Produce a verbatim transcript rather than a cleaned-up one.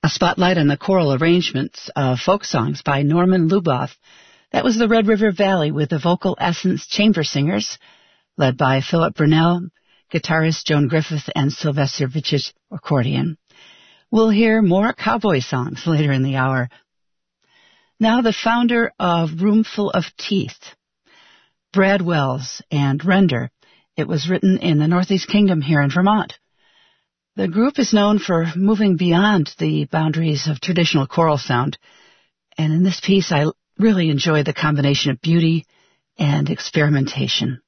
A spotlight on the choral arrangements of folk songs by Norman Luboff. That was the Red River Valley with the Vocal Essence Chamber Singers, led by Philip Burnell, guitarist Joan Griffith, and Sylvester Vitchett accordion. We'll hear more cowboy songs later in the hour. Now the founder of Roomful of Teeth, Brad Wells and Render. It was written in the Northeast Kingdom here in Vermont. The group is known for moving beyond the boundaries of traditional choral sound, and in this piece I really enjoyed the combination of beauty and experimentation.